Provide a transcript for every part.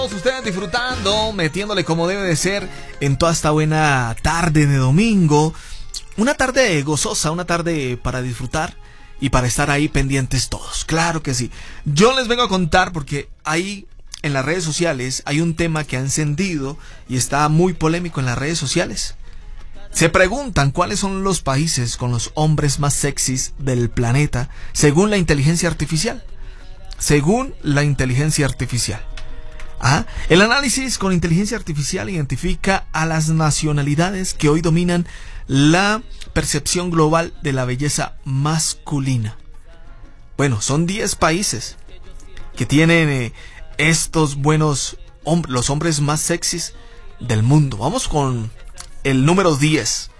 Todos ustedes disfrutando, metiéndole como debe de ser en toda esta buena tarde de domingo. Una tarde gozosa, una tarde para disfrutar y para estar ahí pendientes todos. Claro que sí. Yo les vengo a contar porque ahí en las redes sociales hay un tema que ha encendido y está muy polémico en las redes sociales. Se preguntan cuáles son los países con los hombres más sexys del planeta según la inteligencia artificial. Según la inteligencia artificial. El análisis con inteligencia artificial identifica a las nacionalidades que hoy dominan la percepción global de la belleza masculina. Bueno, son 10 países que tienen estos buenos los hombres más sexys del mundo. Vamos con el número 10.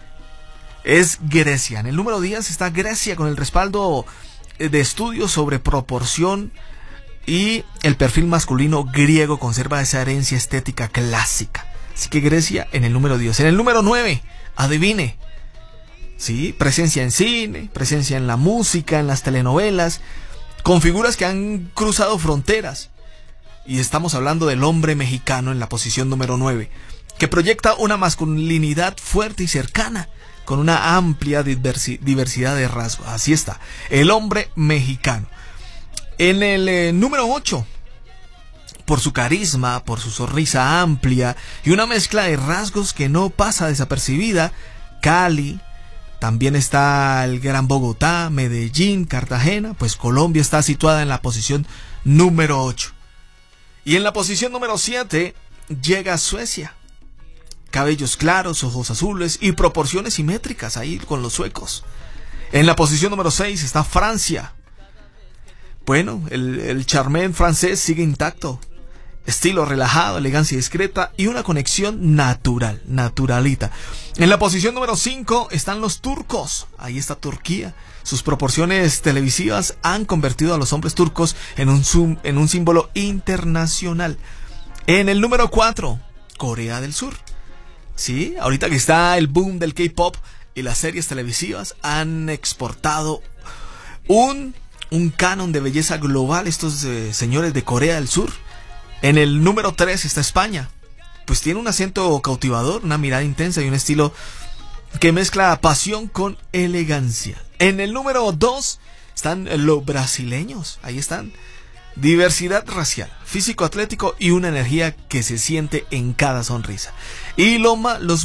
Es Grecia. En el número 10 está Grecia con el respaldo de estudios sobre proporción y el perfil masculino griego conserva esa herencia estética clásica. Así que Grecia en el número 10. En el número 9, adivine. Sí, presencia en cine, presencia en la música, en las telenovelas, con figuras que han cruzado fronteras. Y estamos hablando del hombre mexicano en la posición número 9, que proyecta una masculinidad fuerte y cercana, con una amplia diversidad de rasgos. Así está, el hombre mexicano. En el número 8, por su carisma, por su sonrisa amplia y una mezcla de rasgos que no pasa desapercibida, Cali, también está el Gran Bogotá, Medellín, Cartagena, pues Colombia está situada en la posición número 8. Y en la posición número 7 llega Suecia. Cabellos claros, ojos azules y proporciones simétricas ahí con los suecos. En la posición número 6 está Francia. Bueno, el charmant francés sigue intacto. Estilo relajado, elegancia discreta y una conexión natural, naturalita. En la posición número 5 están los turcos. Ahí está Turquía. Sus proporciones televisivas han convertido a los hombres turcos en un símbolo internacional. En el número 4, Corea del Sur. Sí, ahorita que está el boom del K-pop y las series televisivas han exportado un canon de belleza global estos señores de Corea del Sur. En el número 3 está España. Pues tiene un acento cautivador, una mirada intensa y un estilo que mezcla pasión con elegancia. En el número 2 están los brasileños. Ahí están. Diversidad racial, físico atlético y una energía que se siente en cada sonrisa. Y los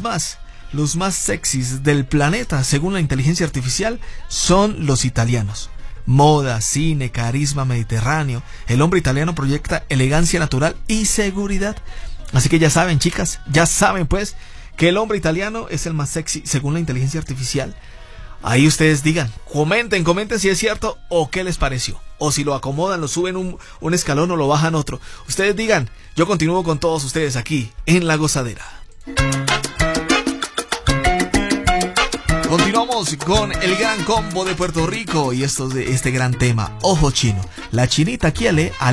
más sexys del planeta, según la inteligencia artificial, son los italianos. Moda, cine, carisma mediterráneo. El hombre italiano proyecta elegancia natural y seguridad. Así que ya saben, chicas, ya saben pues que el hombre italiano es el más sexy según la inteligencia artificial. Ahí ustedes digan, comenten si es cierto o qué les pareció. O si lo acomodan, lo suben un escalón o lo bajan otro. Ustedes digan, yo continúo con todos ustedes aquí en La Gozadera. Continuamos con el gran combo de Puerto Rico y este gran tema, Ojo Chino. La chinita quiere